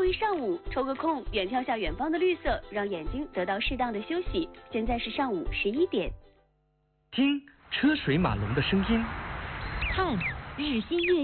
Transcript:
一上午，抽个空远眺下远方的绿色，让眼睛得到适当的休息。现在是上午11点。 听车水马龙的声音， 看日新月